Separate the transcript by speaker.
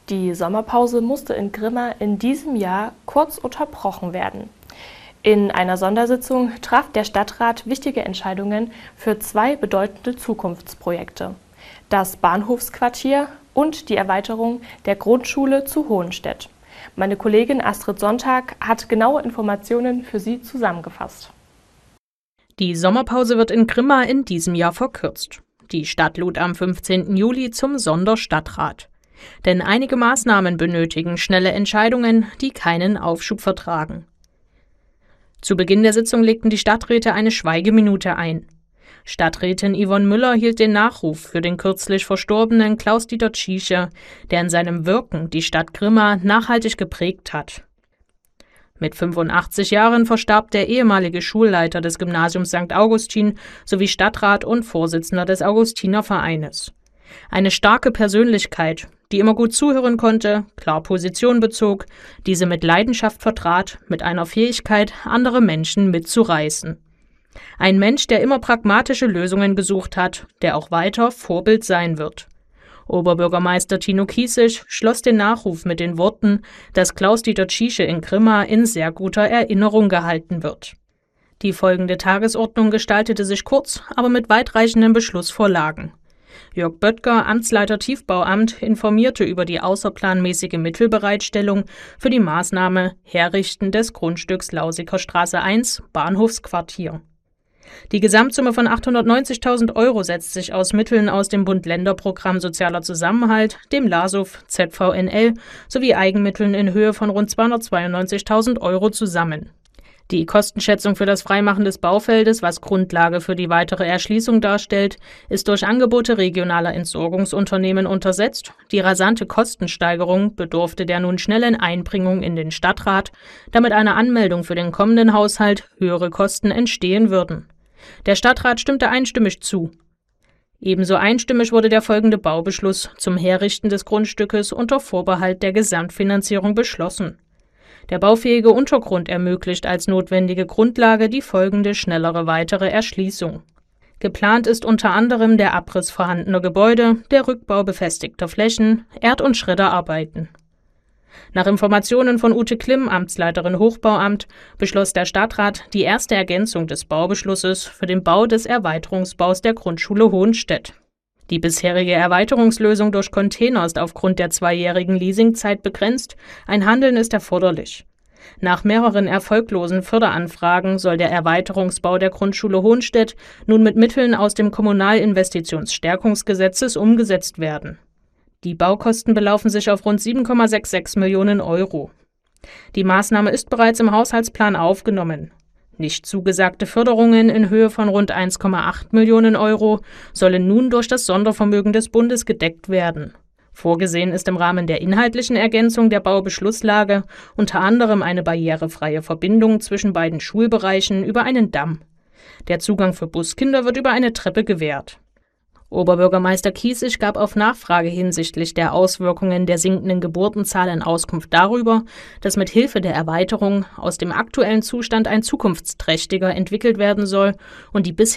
Speaker 1: Die Sommerpause musste in Grimma in diesem Jahr kurz unterbrochen werden. In einer Sondersitzung traf der Stadtrat wichtige Entscheidungen für zwei bedeutende Zukunftsprojekte: das Bahnhofsquartier und die Erweiterung der Grundschule zu Hohenstedt. Meine Kollegin Astrid Sonntag hat genaue Informationen für Sie zusammengefasst.
Speaker 2: Die Sommerpause wird in Grimma in diesem Jahr verkürzt. Die Stadt lud am 15. Juli zum Sonderstadtrat. Denn einige Maßnahmen benötigen schnelle Entscheidungen, die keinen Aufschub vertragen. Zu Beginn der Sitzung legten die Stadträte eine Schweigeminute ein. Stadträtin Yvonne Müller hielt den Nachruf für den kürzlich verstorbenen Klaus-Dieter Tschiesche, der in seinem Wirken die Stadt Grimma nachhaltig geprägt hat. Mit 85 Jahren verstarb der ehemalige Schulleiter des Gymnasiums St. Augustin sowie Stadtrat und Vorsitzender des Augustinervereines. Eine starke Persönlichkeit, die immer gut zuhören konnte, klar Position bezog, diese mit Leidenschaft vertrat, mit einer Fähigkeit, andere Menschen mitzureißen. Ein Mensch, der immer pragmatische Lösungen gesucht hat, der auch weiter Vorbild sein wird. Oberbürgermeister Tino Kiesig schloss den Nachruf mit den Worten, dass Klaus-Dieter Tschiesche in Grimma in sehr guter Erinnerung gehalten wird. Die folgende Tagesordnung gestaltete sich kurz, aber mit weitreichenden Beschlussvorlagen. Jörg Böttger, Amtsleiter Tiefbauamt, informierte über die außerplanmäßige Mittelbereitstellung für die Maßnahme Herrichten des Grundstücks Lausiker Straße 1, Bahnhofsquartier. Die Gesamtsumme von 890.000 € setzt sich aus Mitteln aus dem Bund-Länder-Programm Sozialer Zusammenhalt, dem LASUV, ZVNL sowie Eigenmitteln in Höhe von rund 292.000 € zusammen. Die Kostenschätzung für das Freimachen des Baufeldes, was Grundlage für die weitere Erschließung darstellt, ist durch Angebote regionaler Entsorgungsunternehmen untersetzt. Die rasante Kostensteigerung bedurfte der nun schnellen Einbringung in den Stadtrat, damit eine Anmeldung für den kommenden Haushalt höhere Kosten entstehen würden. Der Stadtrat stimmte einstimmig zu. Ebenso einstimmig wurde der folgende Baubeschluss zum Herrichten des Grundstückes unter Vorbehalt der Gesamtfinanzierung beschlossen. Der baufähige Untergrund ermöglicht als notwendige Grundlage die folgende schnellere weitere Erschließung. Geplant ist unter anderem der Abriss vorhandener Gebäude, der Rückbau befestigter Flächen, Erd- und Schredderarbeiten. Nach Informationen von Ute Klimm, Amtsleiterin Hochbauamt, beschloss der Stadtrat die erste Ergänzung des Baubeschlusses für den Bau des Erweiterungsbaus der Grundschule Hohenstedt. Die bisherige Erweiterungslösung durch Container ist aufgrund der 2-jährigen Leasingzeit begrenzt, ein Handeln ist erforderlich. Nach mehreren erfolglosen Förderanfragen soll der Erweiterungsbau der Grundschule Hohenstedt nun mit Mitteln aus dem Kommunalinvestitionsstärkungsgesetzes umgesetzt werden. Die Baukosten belaufen sich auf rund 7,66 Millionen €. Die Maßnahme ist bereits im Haushaltsplan aufgenommen. Nicht zugesagte Förderungen in Höhe von rund 1,8 Millionen € sollen nun durch das Sondervermögen des Bundes gedeckt werden. Vorgesehen ist im Rahmen der inhaltlichen Ergänzung der Baubeschlusslage unter anderem eine barrierefreie Verbindung zwischen beiden Schulbereichen über einen Damm. Der Zugang für Buskinder wird über eine Treppe gewährt. Oberbürgermeister Kiesig gab auf Nachfrage hinsichtlich der Auswirkungen der sinkenden Geburtenzahlen Auskunft darüber, dass mit Hilfe der Erweiterung aus dem aktuellen Zustand ein zukunftsträchtiger entwickelt werden soll und die bisher